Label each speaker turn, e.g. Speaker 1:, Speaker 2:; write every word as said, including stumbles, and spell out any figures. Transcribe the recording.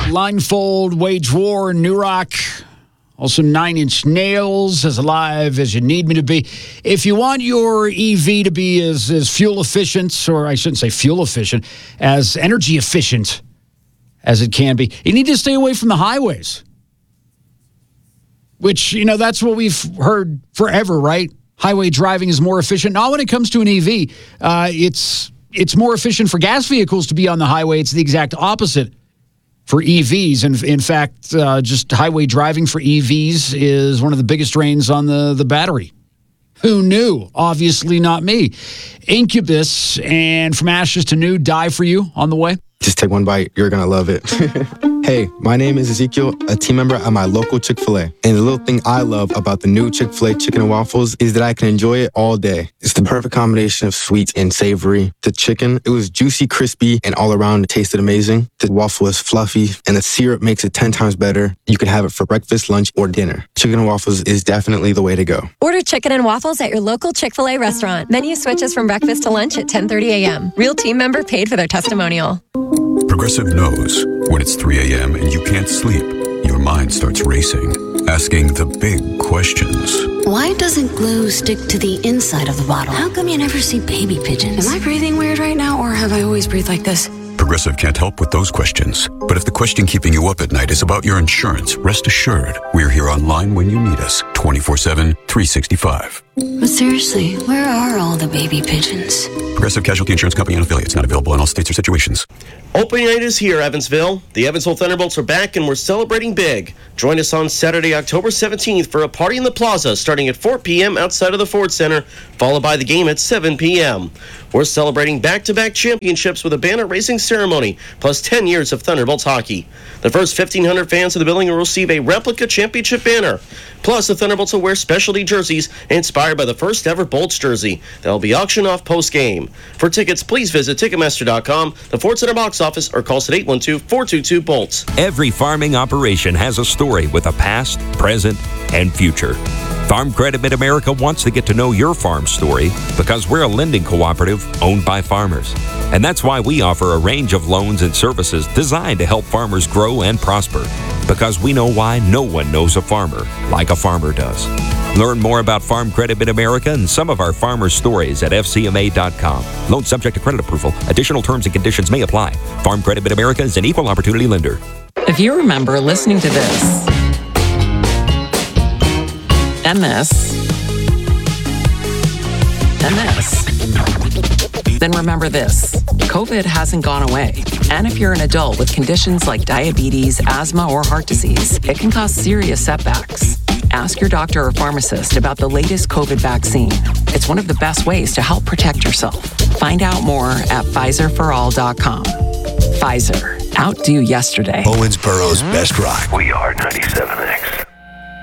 Speaker 1: Blindfold, Wage War, New Rock. Also, Nine Inch Nails, as alive as you need me to be. If you want your E V to be as, as fuel efficient, or I shouldn't say fuel efficient, as energy efficient as it can be, you need to stay away from the highways. Which, you know, that's what we've heard forever, right? Highway driving is more efficient. Not when it comes to an E V. Uh, it's it's more efficient for gas vehicles to be on the highway. It's the exact opposite for E Vs. And in fact, uh, just highway driving for E Vs is one of the biggest drains on the, the battery. Who knew? Obviously not me. Incubus and From Ashes to New, Die For You on the way.
Speaker 2: Just take one bite. You're going to love it. Hey, my name is Ezekiel, a team member at my local Chick-fil-A. And the little thing I love about the new Chick-fil-A chicken and waffles is that I can enjoy it all day. It's the perfect combination of sweet and savory. The chicken, it was juicy, crispy, and all around it tasted amazing. The waffle is fluffy, and the syrup makes it ten times better. You can have it for breakfast, lunch, or dinner. Chicken and waffles is definitely the way to go.
Speaker 3: Order chicken and waffles at your local Chick-fil-A restaurant. Menu switches from breakfast to lunch at ten thirty a.m. Real team member paid for their testimonial.
Speaker 4: Progressive knows when it's three a.m. and you can't sleep, your mind starts racing, asking the big questions.
Speaker 5: Why doesn't glue stick to the inside of the bottle? How come you never see baby pigeons? Am I breathing weird right now, or have I always breathed like this?
Speaker 4: Progressive can't help with those questions. But if the question keeping you up at night is about your insurance, rest assured, we're here online when you need us, twenty-four seven, three sixty-five.
Speaker 5: But seriously, where are all the baby pigeons?
Speaker 4: Progressive Casualty Insurance Company and affiliates, not available in all states or situations.
Speaker 6: Opening night is here, Evansville. The Evansville Thunderbolts are back, and we're celebrating big. Join us on Saturday, October seventeenth for a party in the plaza starting at four p.m. outside of the Ford Center, followed by the game at seven p.m. We're celebrating back-to-back championships with a banner raising ceremony, plus ten years of Thunderbolts hockey. The first fifteen hundred fans of the building will receive a replica championship banner. Plus, the Thunderbolts will wear specialty jerseys inspired by the first ever Bolts jersey that will be auctioned off post-game. For tickets, please visit Ticketmaster dot com, the Ford Center box office, or call us at eight one two, four two two, BOLTS.
Speaker 7: Every farming operation has a story with a past, present, and future. Farm Credit Mid-America wants to get to know your farm story because we're a lending cooperative owned by farmers. And that's why we offer a range of loans and services designed to help farmers grow and prosper. Because we know why no one knows a farmer like a farmer does. Learn more about Farm Credit Mid-America and some of our farmers' stories at F C M A dot com. Loan subject to credit approval. Additional terms and conditions may apply. Farm Credit Mid-America is an equal opportunity lender.
Speaker 8: If you remember listening to this, and this, and this, then remember this. COVID hasn't gone away. And if you're an adult with conditions like diabetes, asthma, or heart disease, it can cause serious setbacks. Ask your doctor or pharmacist about the latest COVID vaccine. It's one of the best ways to help protect yourself. Find out more at Pfizer for all dot com. Pfizer. Outdo yesterday.
Speaker 9: Owensboro's best rock.
Speaker 10: We are ninety-seven X.